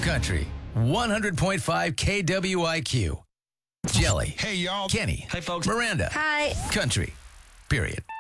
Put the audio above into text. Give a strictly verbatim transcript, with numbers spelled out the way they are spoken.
Country, one hundred point five K W I Q. Jelly. Hey, y'all. Kenny. Hey, folks. Miranda. Hi. Country. Period.